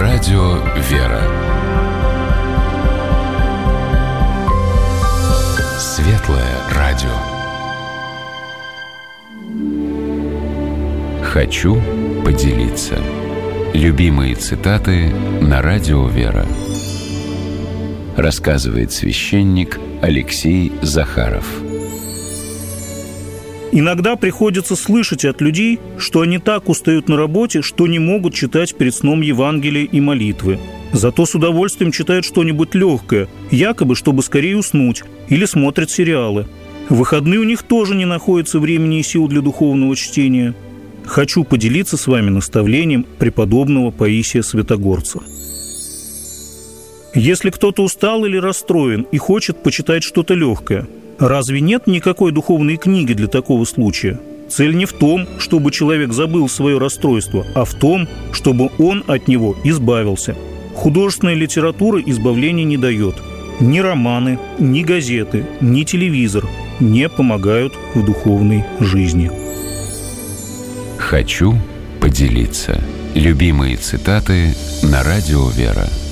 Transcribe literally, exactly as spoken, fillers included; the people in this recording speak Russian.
Радио «Вера». Светлое радио. Хочу поделиться. Любимые цитаты на Радио «Вера». Рассказывает священник Алексей Захаров. Иногда приходится слышать от людей, что они так устают на работе, что не могут читать перед сном Евангелие и молитвы. Зато с удовольствием читают что-нибудь легкое, якобы, чтобы скорее уснуть, или смотрят сериалы. В выходные у них тоже не находится времени и сил для духовного чтения. Хочу поделиться с вами наставлением преподобного Паисия Святогорца. Если кто-то устал или расстроен и хочет почитать что-то легкое, разве нет никакой духовной книги для такого случая? Цель не в том, чтобы человек забыл свое расстройство, а в том, чтобы он от него избавился. Художественная литература избавления не дает. Ни романы, ни газеты, ни телевизор не помогают в духовной жизни. Хочу поделиться. Любимые цитаты на Радио «Вера».